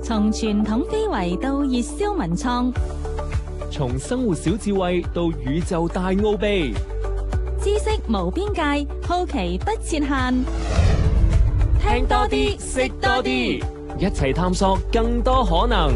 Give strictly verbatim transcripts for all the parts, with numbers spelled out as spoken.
從傳統非遺到熱銷文創， 從生活小智慧到宇宙大奧秘， 知識無邊界，好奇不設限。 聽多啲，識多啲，一齊探索更多可能。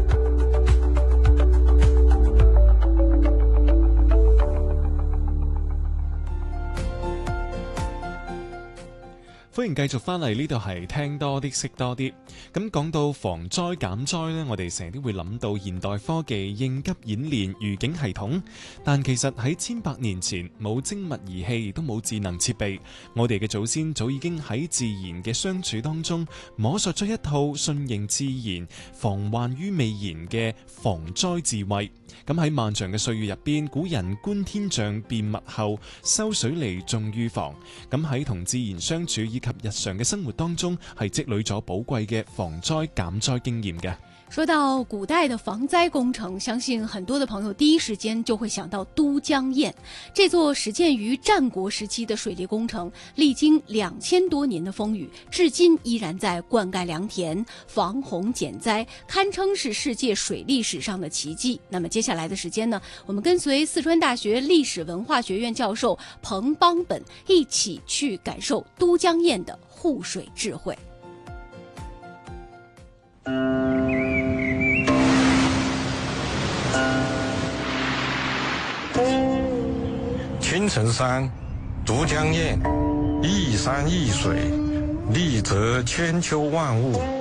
歡迎繼續翻嚟呢度係聽多啲識多啲。咁講到防災減災呢，我哋成日都會諗到現代科技應急演練預警系統，但其實喺千百年前冇精密儀器，亦都冇智能設備，我哋嘅祖先早已經喺自然嘅相處當中摸索出一套順應自然、防患於未然嘅防災智慧。咁喺漫長嘅歲月入邊，古人觀天象辨物候，收水利重預防。咁喺同自然相處以及日常嘅生活當中，係積累咗寶貴嘅防災減災經驗嘅。 說到古代的防災工程，相信很多的朋友第一時間就會想到都江堰。這座始建於戰國時期的水利工程，歷經兩千多年的風雨，至今依然在灌溉良田、防洪減災，堪稱是世界水利史上的奇蹟。那麼接下來的時間呢，我們跟隨四川大學歷史文化學院教授彭邦本一起去感受都江堰的護水智慧。 青城山，都江堰，一山一水，利泽千秋万物。